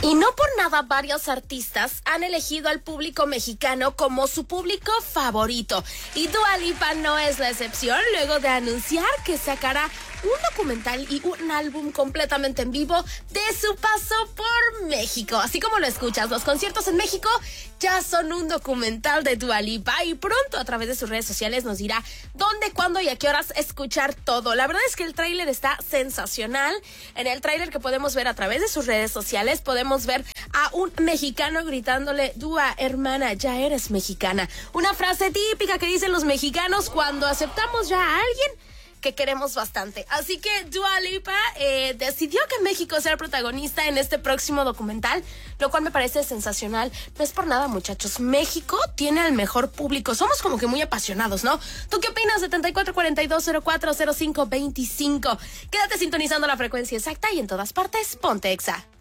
Y no por nada varios artistas han elegido al público mexicano como su público favorito. Y Dua Lipa no es la excepción, luego de anunciar que sacará un documental y un álbum completamente en vivo de su paso por México. Así como lo escuchas, los conciertos en México ya son un documental de Dua Lipa y pronto a través de sus redes sociales nos dirá dónde, cuándo y a qué horas escuchar todo. La verdad es que el tráiler está sensacional. En el tráiler que podemos ver a través de sus redes sociales podemos ver a un mexicano gritándole: Dua, hermana, ya eres mexicana. Una frase típica que dicen los mexicanos cuando aceptamos ya a alguien que queremos bastante. Así que Dua Lipa decidió que México sea el protagonista en este próximo documental, lo cual me parece sensacional. No es por nada, muchachos, México tiene el mejor público. Somos como que muy apasionados, ¿no? ¿Tú qué opinas? 7442040525. Quédate sintonizando la frecuencia exacta y en todas partes, ponte Exa.